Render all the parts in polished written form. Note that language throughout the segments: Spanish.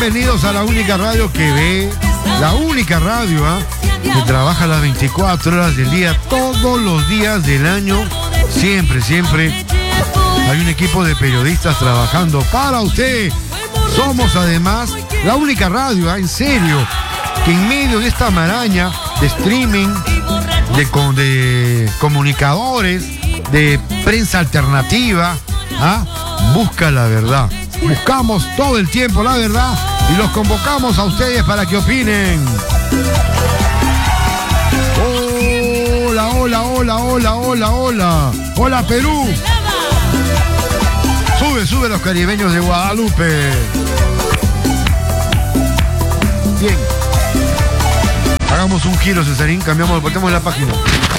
Bienvenidos a la única radio que ve, la única radio que trabaja las 24 horas del día, todos los días del año, siempre, siempre. Hay un equipo de periodistas trabajando para usted. Somos además la única radio, en serio, que en medio de esta maraña de streaming, de comunicadores, de prensa alternativa, busca la verdad. Buscamos todo el tiempo la verdad y los convocamos a ustedes para que opinen. Hola, hola, hola, hola, hola, hola. Hola, Perú. Sube los caribeños de Guadalupe. Bien. Hagamos un giro, Cesarín. Volteamos la página.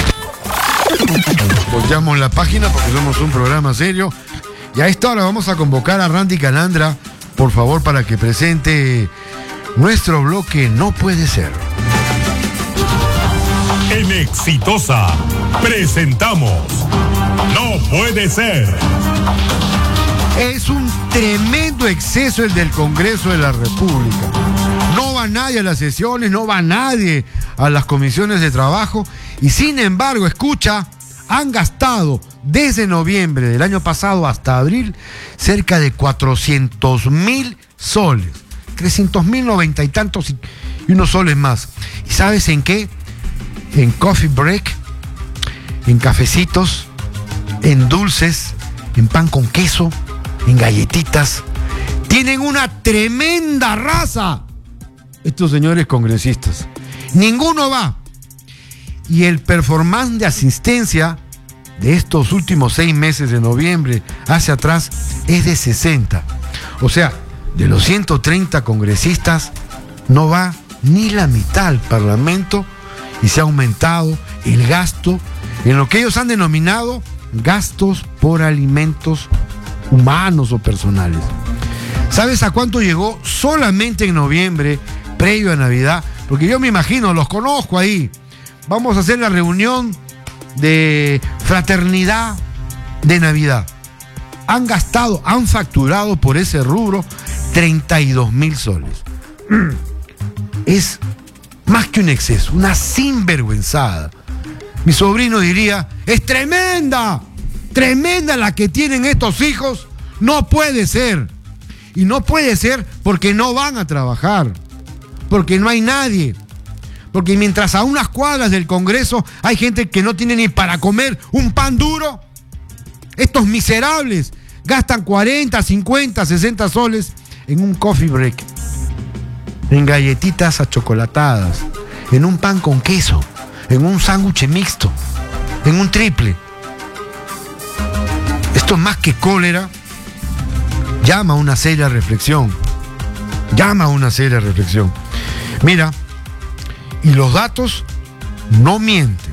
Volteamos la página porque somos un programa serio. Y a esta hora vamos a convocar a Randy Calandra, por favor, para que presente nuestro bloque No Puede Ser. En Exitosa presentamos No Puede Ser. Es un tremendo exceso el del Congreso de la República. No va nadie a las sesiones, no va nadie a las comisiones de trabajo y sin embargo, escucha, han gastado desde noviembre del año pasado hasta abril cerca de 400.000 soles. 300.000, 90 y tantos y unos soles más. ¿Y sabes en qué? En coffee break, en cafecitos, en dulces, en pan con queso, en galletitas. Tienen una tremenda raza estos señores congresistas. Ninguno va. Y el performance de asistencia de estos últimos 6 meses de noviembre hacia atrás es de 60. O sea, de los 130 congresistas no va ni la mitad al Parlamento y se ha aumentado el gasto en lo que ellos han denominado gastos por alimentos humanos o personales. ¿Sabes a cuánto llegó solamente en noviembre, previo a Navidad? Porque yo me imagino, los conozco ahí. Vamos a hacer la reunión de fraternidad de Navidad. Han facturado por ese rubro 32.000 soles. Es más que un exceso, una sinvergüenzada. Mi sobrino diría, es tremenda la que tienen estos hijos. No puede ser. Y no puede ser porque no van a trabajar, porque no hay nadie. Porque mientras a unas cuadras del Congreso hay gente que no tiene ni para comer un pan duro, estos miserables gastan 40, 50, 60 soles en un coffee break, en galletitas achocolatadas, en un pan con queso, en un sándwich mixto, en un triple. Esto más que cólera llama a una seria reflexión. Mira, y los datos no mienten.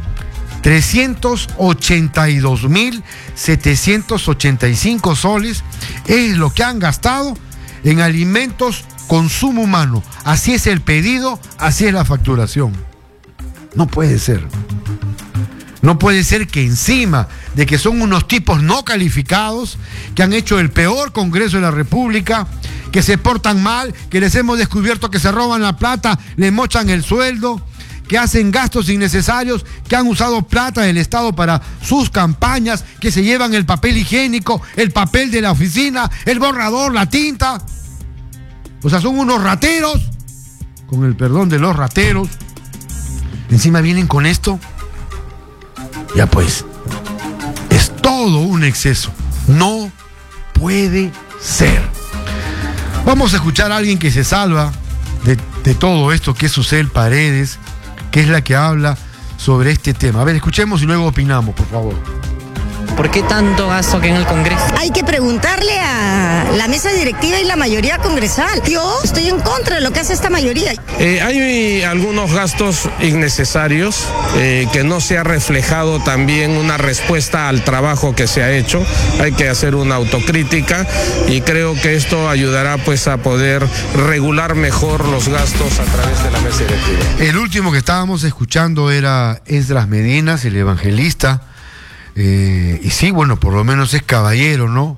382.785 soles es lo que han gastado en alimentos consumo humano. Así es el pedido, así es la facturación. No puede ser. No puede ser que encima de que son unos tipos no calificados, que han hecho el peor Congreso de la República, que se portan mal, que les hemos descubierto que se roban la plata, les mochan el sueldo, que hacen gastos innecesarios, que han usado plata del Estado para sus campañas, que se llevan el papel higiénico, el papel de la oficina, el borrador, la tinta. O sea, son unos rateros, con el perdón de los rateros. Encima vienen con esto. Ya pues, es todo un exceso. No puede ser. Vamos a escuchar a alguien que se salva de todo esto, que es Susel Paredes, que es la que habla sobre este tema. A ver, escuchemos y luego opinamos, por favor. ¿Por qué tanto gasto aquí en el Congreso? Hay que preguntarle a la mesa directiva y la mayoría congresal. Yo estoy en contra de lo que hace esta mayoría. Hay algunos gastos innecesarios que no se ha reflejado también una respuesta al trabajo que se ha hecho. Hay que hacer una autocrítica y creo que esto ayudará pues a poder regular mejor los gastos a través de la mesa directiva. El último que estábamos escuchando era Esdras Medinas, el evangelista. Y sí, bueno, por lo menos es caballero, ¿no?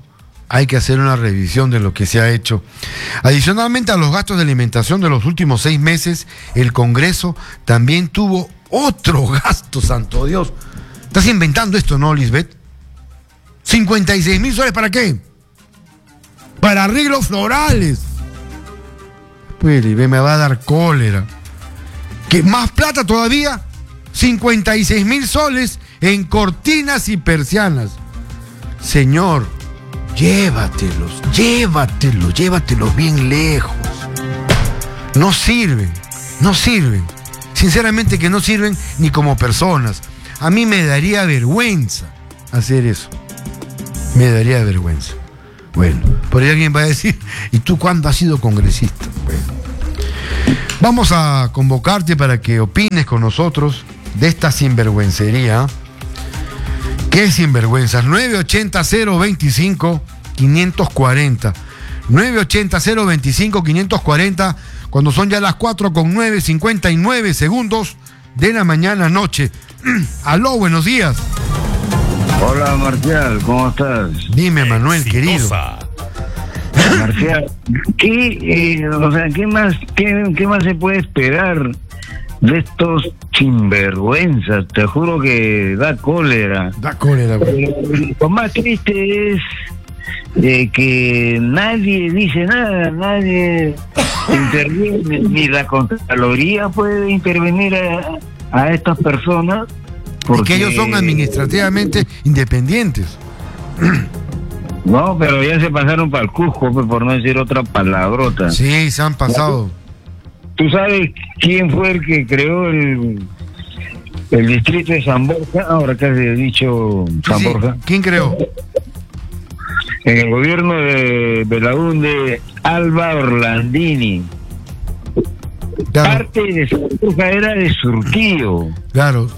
hay que hacer una revisión de lo que se ha hecho. Adicionalmente a los gastos de alimentación de los últimos 6 meses, el Congreso también tuvo otro gasto, santo Dios. ¿Estás inventando esto, no, Lisbeth? 56,000 soles, ¿para qué? Para arreglos florales. Pues Lisbeth me va a dar cólera. ¿Qué más plata todavía? 56,000 soles en cortinas y persianas. Señor, llévatelos bien lejos. No sirven. Sinceramente que no sirven ni como personas. A mí me daría vergüenza hacer eso. Me daría vergüenza. Bueno, por ahí alguien va a decir, ¿y tú cuándo has sido congresista? Bueno, vamos a convocarte para que opines con nosotros de esta sinvergüencería. ¿Qué sinvergüenzas? 980-025-540. 980-025-540, cuando son ya las 4:59 de la mañana noche. Aló, buenos días. Hola, Marcial, ¿cómo estás? Dime, Manuel, querido. Marcial, ¿qué más se puede esperar de estos sinvergüenzas? Te juro que da cólera. Güey. Lo más triste es que nadie dice nada, nadie interviene, ni la Contraloría puede intervenir a estas personas. Porque ellos son administrativamente independientes. No, pero ya se pasaron para el Cusco, pues, por no decir otra palabrota. Sí, se han pasado. ¿Tú sabes quién fue el que creó el distrito de San Borja? Ahora que has dicho San Borja. ¿Quién creó? En el gobierno de Belaúnde, Alba Orlandini. Claro. Parte de San Borja era de Surquillo. Claro,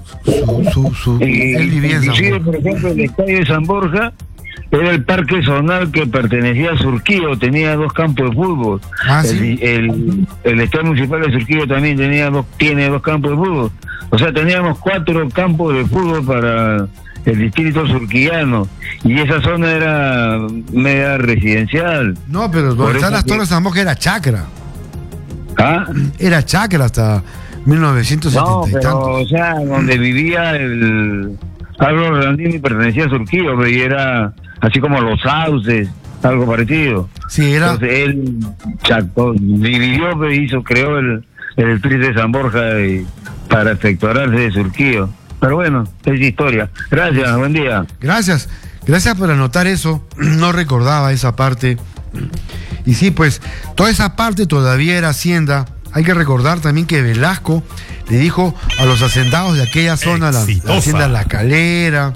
él vivía en San Borja. Por ejemplo, el estadio de San Borja era el parque zonal que pertenecía a Surquillo, tenía 2 campos de fútbol. ¿Sí? El estadio municipal de Surquillo también tiene 2 campos de fútbol. O sea, teníamos 4 campos de fútbol para el distrito surquillano, y esa zona era media residencial. No, pero donde están las Torres de San Borja era chacra. ¿Ah? Era chacra hasta 1970 no, y pero, tantos. o sea, donde vivía el Pablo Randini pertenecía a Surquillo, y era así como Los Sauces, algo parecido. Sí, era. Entonces él dividió, creó el distrito de San Borja para efectuarse de Surquillo. Pero bueno, es historia. Gracias, buen día. Gracias por anotar eso. No recordaba esa parte. Y sí, pues, toda esa parte todavía era hacienda. Hay que recordar también que Velasco le dijo a los hacendados de aquella zona, la hacienda La Calera,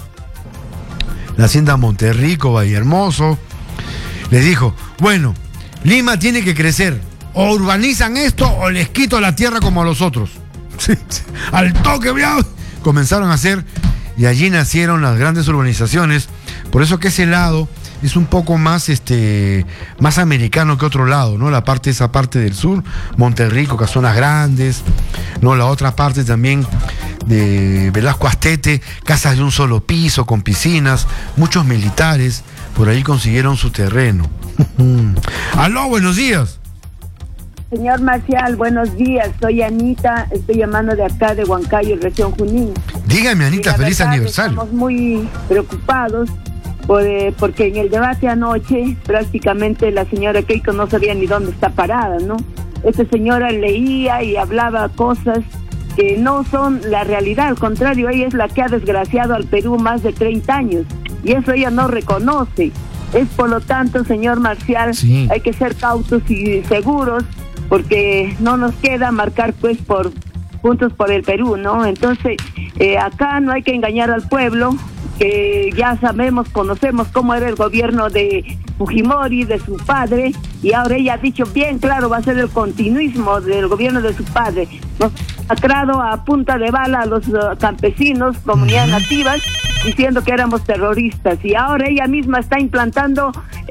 la hacienda Monterrico, Vallehermoso, les dijo, bueno, Lima tiene que crecer. O urbanizan esto o les quito la tierra como a los otros. Sí, al toque, comenzaron a hacer, y allí nacieron las grandes urbanizaciones. Por eso que ese lado es un poco más más americano que otro lado, ¿no? Esa parte del sur, Monterrico, Casonas Grandes, ¿no? La otra parte también de Velasco Astete, casas de un solo piso con piscinas, muchos militares por ahí consiguieron su terreno. Aló, buenos días. Señor Marcial, buenos días. Soy Anita, estoy llamando de acá de Huancayo, región Junín. Dígame, Anita, feliz aniversario. Estamos muy preocupados porque en el debate anoche prácticamente la señora Keiko no sabía ni dónde está parada, ¿no? Esta señora leía y hablaba cosas que no son la realidad, al contrario, ella es la que ha desgraciado al Perú más de 30 años y eso ella no reconoce. Es por lo tanto, señor Marcial, sí, hay que ser cautos y seguros, porque no nos queda marcar pues por puntos por el Perú, ¿no? Entonces, acá no hay que engañar al pueblo, que ya conocemos cómo era el gobierno de Fujimori, de su padre, y ahora ella ha dicho bien claro, va a ser el continuismo del gobierno de su padre. Nos ha sacrado a punta de bala a los campesinos, comunidades nativas, diciendo que éramos terroristas, y ahora ella misma está implantando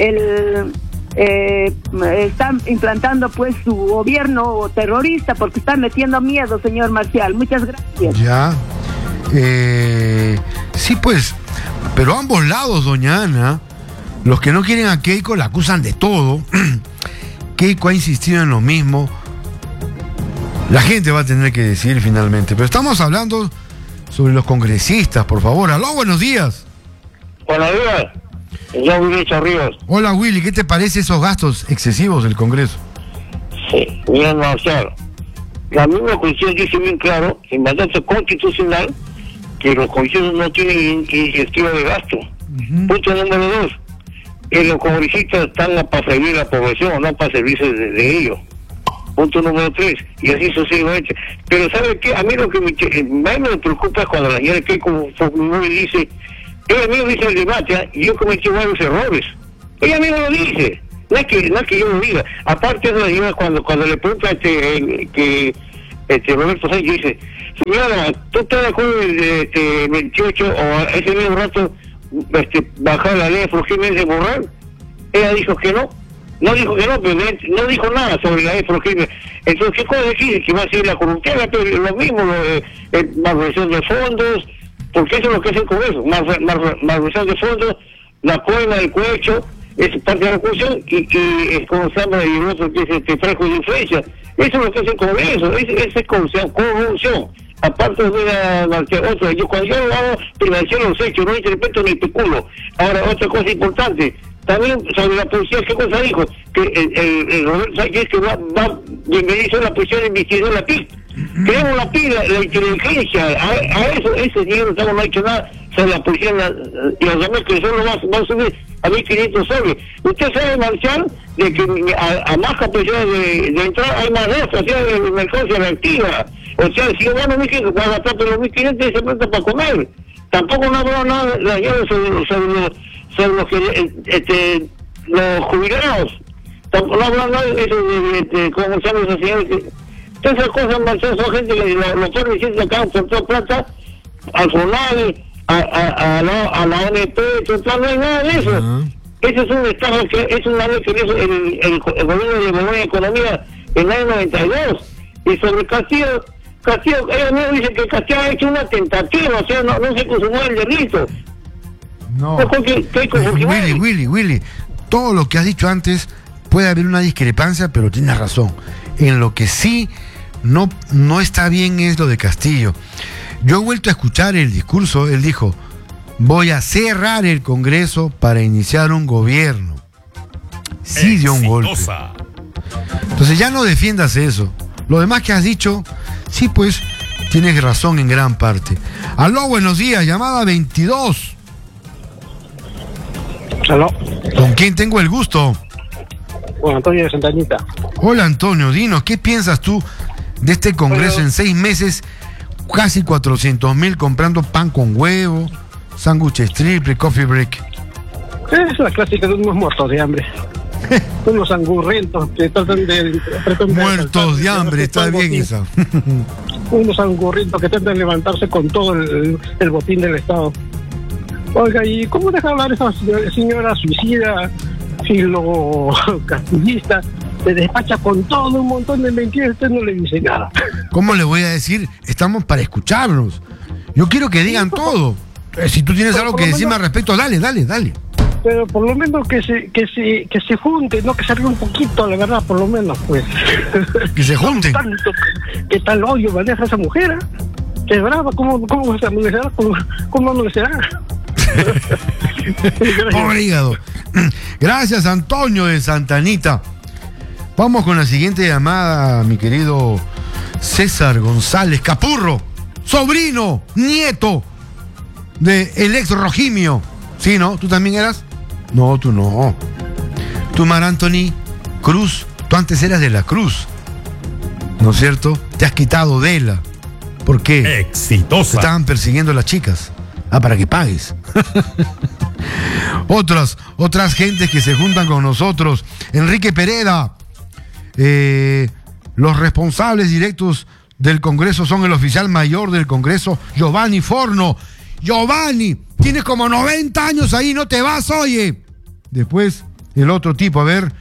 pues su gobierno terrorista, porque está metiendo miedo, señor Marcial. Muchas gracias. Ya, sí, pues, pero ambos lados, doña Ana, Los que no quieren a Keiko la acusan de todo. Keiko ha insistido en lo mismo. La gente va a tener que decidir finalmente. Pero estamos hablando sobre los congresistas, por favor. Aló, buenos días. Buenos días. Yo, Willy Chorrillos. Hola, Willy. ¿Qué te parece esos gastos excesivos del Congreso? Sí, bien marcial. La misma Constitución dice bien claro, en mandato constitucional, que los congresistas no tienen incentivo de gasto. Punto número 2. Los congresistas están para servir a la población, no para servirse de ellos. Punto número 3. Y así sucesivamente. Pero ¿sabe qué? A mí lo que más me preocupa es cuando la señora Keiko Fujimori dice, ella misma dice el debate, y yo cometí varios errores. Ella misma lo dice. No es que yo lo diga. Aparte de eso, cuando le pregunta que Roberto Sánchez dice, señora, ¿tú estás de acuerdo de 28 o ese mismo rato bajar la ley de Fujimori de borrar? Ella dijo que no. No dijo que no, pero no dijo nada sobre la ley de Fujimori. Entonces, ¿qué cosa decir? Que va a ser la corrupción, pero lo mismo, malversación de fondos, porque eso es lo que es el Congreso, malversación de fondos, la coima del cohecho, es parte de la corrupción, y es como se llama el otro que es trajo de influencia. Eso es lo que es el Congreso, esa es corrupción. Aparte de otra, cuando yo hago privatización los hechos, no interpreto ni especulo. Ahora, otra cosa importante, también sobre la policía, ¿qué cosa dijo? Que el Roberto Sánchez que va bienvenido a la policía de investigación, la PIC. Queremos la PIC, la inteligencia, a eso, ese señor no ha hecho nada sobre la policía y los demás que solo va a subir a 1.500 soles. Usted sabe, Marcial, de que a más capacidad de entrar hay más gastos, o sea, de mercancía reactiva. O sea, si yo gano 1.500, va a gastar por los 1.500 y se presta para comer. Tampoco no habrá nada la llave sobre los que los jubilados. Tampoco no habrá nada de eso ¿cómo se llama esa señora? Todas esas cosas, Marcial, son gente que los pobres se sacan por toda plata al FONAVE, a la ONP, total, no hay nada de eso. Eso es un estado que es una ley que hizo el gobierno de Memoria y Economía en el año 92. Y sobre Castillo, ella misma dice que Castillo ha hecho una tentativa, o sea, no se consumó el delito. No. Willy, todo lo que has dicho antes puede haber una discrepancia, pero tienes razón. En lo que sí no está bien es lo de Castillo. Yo he vuelto a escuchar el discurso, él dijo, voy a cerrar el Congreso para iniciar un gobierno. Sí dio un golpe. Entonces ya no defiendas eso. Lo demás que has dicho, sí, pues, tienes razón en gran parte. Aló, buenos días, llamada 22. Aló. ¿Con quién tengo el gusto? Con Antonio de Santanita. Hola, Antonio, dinos, ¿qué piensas tú de este Congreso en 6 meses? Casi 400,000 comprando pan con huevo, sándwiches triple, coffee break. Es la clásica de unos muertos de hambre. Unos angurrientos que tratan de... Muertos de hambre, está bien esa. Unos angurrientos que tratan de levantarse con todo el botín del Estado. Oiga, ¿y cómo deja hablar esa señora suicida, filo-castillista? Se despacha con todo un montón de mentiras, usted no le dice nada. ¿Cómo le voy a decir? Estamos para escucharlos. Yo quiero que digan todo. Si tú tienes algo que decirme al respecto, dale. Pero por lo menos que se junte, no que se ríe un poquito, la verdad, por lo menos, pues. Que se junten. Tanto que tal odio maneja esa mujer, ¿eh? Que brava, ¿cómo se amulecerá? ¿Cómo amulecerá? Pobre hígado. Gracias, Antonio de Santanita. Vamos con la siguiente llamada, mi querido César González Capurro, sobrino, nieto de el ex Rojimio. ¿Sí, no? ¿Tú también eras? No, tú no. Tú, Mar Anthony Cruz, tú antes eras de la Cruz, ¿no es cierto? Te has quitado de la. ¿Por qué? Exitosa. Te estaban persiguiendo las chicas. Para que pagues. Otras gentes que se juntan con nosotros. Enrique Pereda. Los responsables directos del Congreso son el oficial mayor del Congreso, Giovanni Forno. Giovanni, tienes como 90 años ahí, no te vas, oye. Después, el otro tipo, a ver,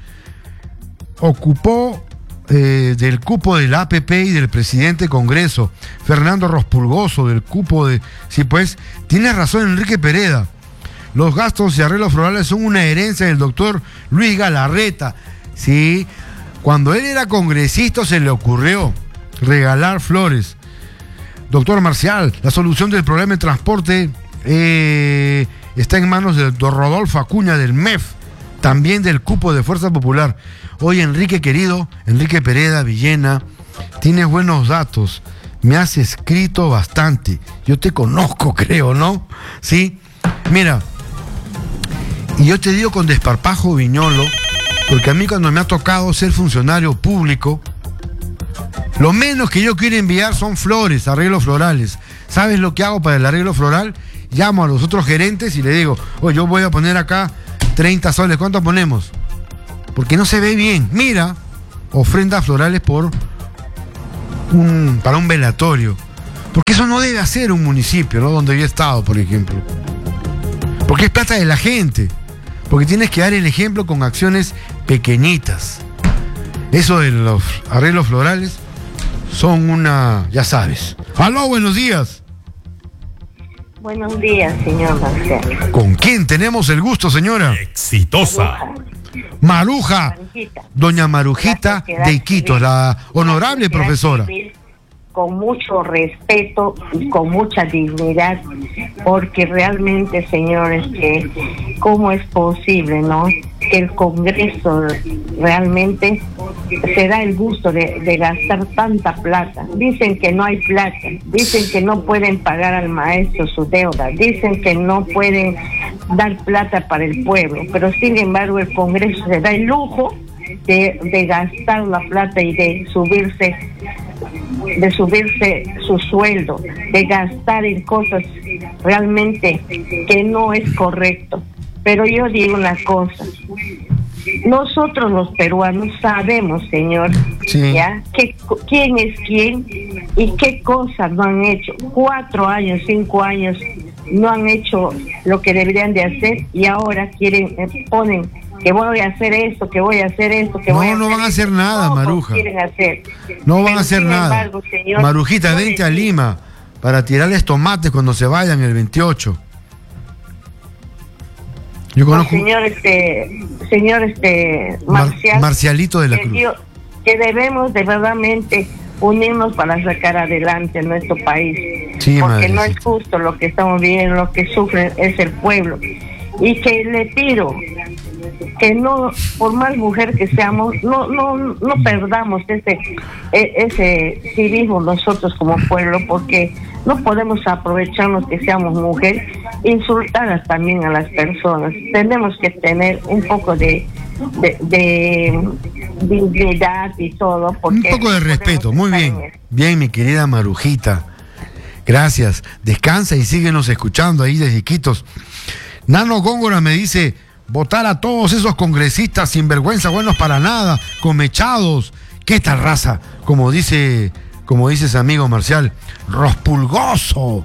ocupó del cupo del APP y del presidente Congreso, Fernando Rospulgoso, del cupo de... Sí, pues, tiene razón Enrique Pereda. los gastos y arreglos florales son una herencia del doctor Luis Galarreta. Sí, cuando él era congresista se le ocurrió regalar flores. Doctor Marcial, la solución del problema de transporte está en manos de don Rodolfo Acuña del MEF, también del cupo de Fuerza Popular. Oye, Enrique querido, Enrique Pereda Villena, tienes buenos datos, me has escrito bastante, yo te conozco, creo, ¿no? Sí, mira, y yo te digo con desparpajo, Viñolo, porque a mí cuando me ha tocado ser funcionario público, lo menos que yo quiero enviar son flores, arreglos florales. ¿Sabes lo que hago para el arreglo floral? Llamo a los otros gerentes y le digo, oye, yo voy a poner acá 30 soles, ¿cuánto ponemos? Porque no se ve bien. Mira, ofrendas florales para un velatorio. Porque eso no debe hacer un municipio, ¿no? Donde yo he estado, por ejemplo. Porque es plata de la gente. Porque tienes que dar el ejemplo con acciones pequeñitas. Eso de los arreglos florales son ya sabes. ¡Aló, buenos días! Buenos días, señor Marcial. ¿Con quién tenemos el gusto, señora? Exitosa. Maruja. Doña Marujita de Iquitos, la honorable profesora. Con mucho respeto y con mucha dignidad, porque realmente, señores, que cómo es posible, ¿no?, que el Congreso realmente se da el gusto de gastar tanta plata. Dicen que no hay plata, dicen que no pueden pagar al maestro su deuda, dicen que no pueden dar plata para el pueblo, pero sin embargo el Congreso se da el lujo de gastar la plata y de subirse su sueldo, de gastar en cosas realmente que no es correcto. Pero yo digo una cosa, nosotros los peruanos sabemos, señor, sí, ¿ya?, quién es quién y qué cosas no han hecho. 4 años, 5 años no han hecho lo que deberían de hacer y ahora ponen que voy a hacer esto, que voy a hacer esto, que voy a hacer. No van a hacer nada, Maruja. Quieren hacer. No van a hacer nada. Embargo, señor, Marujita, vente a Lima para tirarles tomates cuando se vayan el 28. Yo conozco. Señor Marcial. Marcialito de la Cruz. Que debemos de verdaderamente unirnos para sacar adelante a nuestro país. Sí, porque no es justo lo que estamos viviendo, lo que sufre es el pueblo. Y que le pido que no, por más mujer que seamos, no perdamos ese civismo nosotros como pueblo, porque no podemos aprovecharnos que seamos mujer, insultar también a las personas. Tenemos que tener un poco de dignidad y todo. Porque un poco de respeto, muy bien. Bien, mi querida Marujita. Gracias. Descansa y síguenos escuchando ahí desde Iquitos. Nano Góngora me dice, votar a todos esos congresistas sinvergüenza, buenos para nada, comechados. ¿Qué tal raza? Como dice ese amigo Marcial, rospulgoso.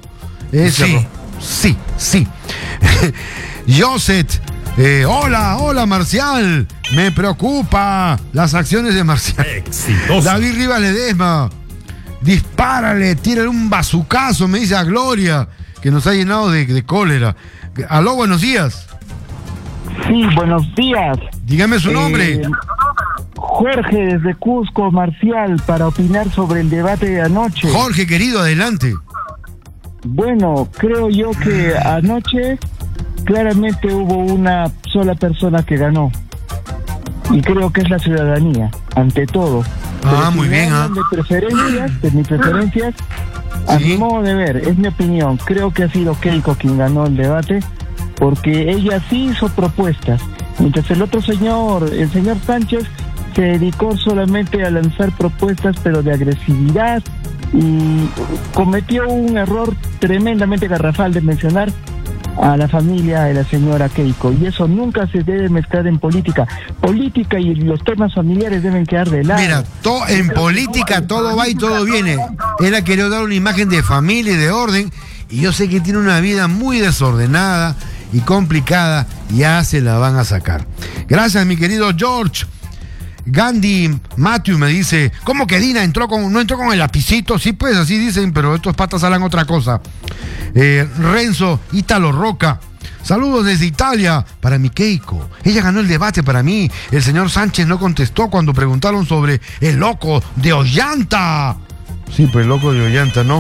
Sí. Joset, hola Marcial, me preocupa las acciones de Marcial. Exitoso. David Rivas Ledesma, dispárale, tírale un bazucazo, me dice a Gloria, que nos ha llenado de cólera. Aló, buenos días. Sí, buenos días. Dígame su nombre. Jorge desde Cusco, Marcial, para opinar sobre el debate de anoche. Jorge, querido, adelante. Bueno, creo yo que anoche claramente hubo una sola persona que ganó. Y creo que es la ciudadanía, ante todo. Pero muy bien. De mis preferencias, a mi modo de ver, es mi opinión, creo que ha sido Keiko quien ganó el debate, porque ella sí hizo propuestas, mientras el señor Sánchez, se dedicó solamente a lanzar propuestas, pero de agresividad, y cometió un error tremendamente garrafal de mencionar a la familia de la señora Keiko, y eso nunca se debe mezclar en política. Política y los temas familiares deben quedar de lado. Mira, en política todo va y todo viene. Él ha querido dar una imagen de familia y de orden, y yo sé que tiene una vida muy desordenada y complicada, ya se la van a sacar. Gracias, mi querido George. Gandhi Matthew me dice, ¿cómo que Dina no entró con el lapicito? Sí, pues así dicen, pero estos patas hablan otra cosa. Renzo Ítalo Roca, Saludos desde Italia para mi Keiko. Ella ganó el debate para mí. El señor Sánchez no contestó cuando preguntaron sobre el loco de Ollanta. Sí, pues el loco de Ollanta, ¿no?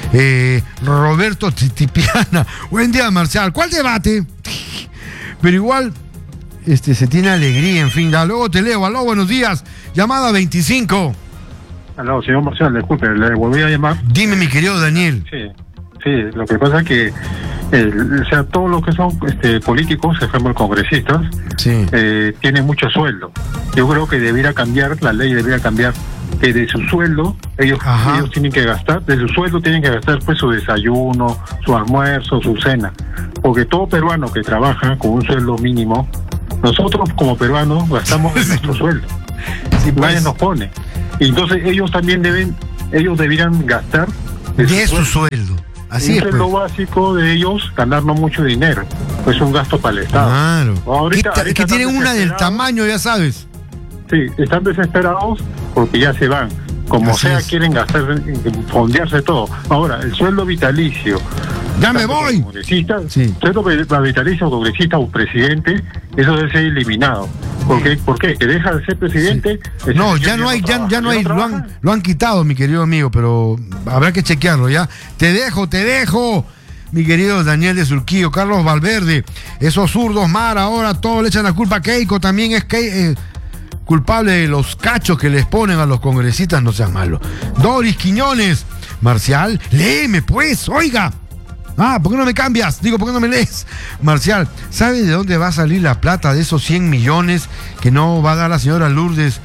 Roberto Titipiana. Buen día, Marcial. ¿Cuál debate? Pero igual, se tiene alegría, en fin. Luego te leo. Aló, buenos días. Llamada 25. Aló, señor Marcial, disculpe, le volví a llamar. Dime, mi querido Daniel. Sí, lo que pasa es que todos los que son políticos, por ejemplo, congresistas, tienen mucho sueldo. Yo creo que debiera cambiar, la ley debiera cambiar, que de su sueldo, ellos tienen que gastar, de su sueldo tienen que gastar pues su desayuno, su almuerzo, su cena. Porque todo peruano que trabaja con un sueldo mínimo, nosotros como peruanos gastamos de nuestro sueldo. Nadie nos pone. Y entonces ellos también debieran gastar de su sueldo. Así es, sueldo básico de ellos, ganar no mucho dinero. Pues un gasto para el Estado. Claro. Ahorita que tienen una del tamaño, ya sabes. Sí, están desesperados porque ya se van. Como Así sea, es. quieren gastar, fondearse todo. Ahora, el sueldo vitalicio. ¡Ya me voy! Sueldo vitalicio, congresista o presidente, eso debe ser eliminado. ¿Por qué? ¿Que deja de ser presidente? No, ya no hay, lo han quitado, mi querido amigo, pero habrá que chequearlo, ¿ya? Te dejo, mi querido Daniel de Surquillo. Carlos Valverde, esos zurdos mar, ahora todos le echan la culpa a Keiko, también es culpable de los cachos que les ponen a los congresistas, no sean malos. Doris Quiñones, Marcial, léeme pues, oiga. ¿Por qué no me cambias? ¿Por qué no me lees? Marcial, ¿sabe de dónde va a salir la plata de esos 100 millones que no va a dar la señora Lourdes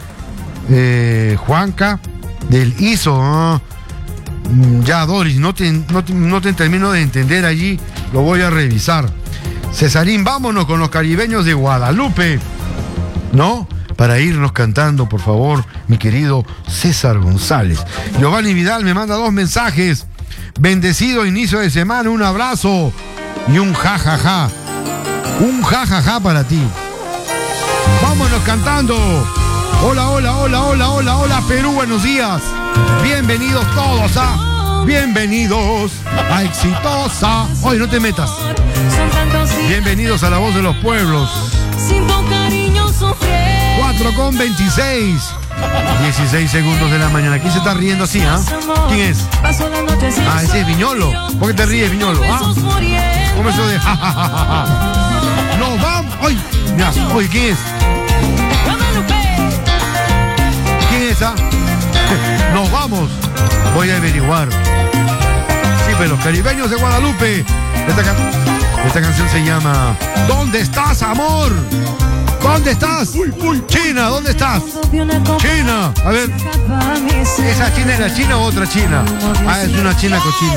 Juanca del ISO? Ya, Doris, no te termino de entender allí, lo voy a revisar. Cesarín, vámonos con los caribeños de Guadalupe, ¿no? Para irnos cantando, por favor, mi querido César González. Giovanni Vidal me manda 2 mensajes. Bendecido inicio de semana, un abrazo y un jajaja. Un jajaja para ti. Vámonos cantando. Hola, Perú, buenos días. Bienvenidos todos bienvenidos a Exitosa. Oye, no te metas. Bienvenidos a La Voz de los Pueblos. 4:26. 16 segundos de la mañana. ¿Quién se está riendo así, ¿Quién es? Ese es Viñolo. ¿Por qué te ríes, Viñolo? ¿Cómo eso de jajajaja? ¡Nos vamos! ¡Ay! Mira, oye, ¿quién es? ¿Quién es, Nos vamos. Voy a averiguar. Sí, pero los caribeños de Guadalupe. Esta canción se llama ¿Dónde estás, amor? ¿Dónde estás? China, ¿dónde estás? China, a ver. ¿Esa China es la China o otra China? Es una China cochina.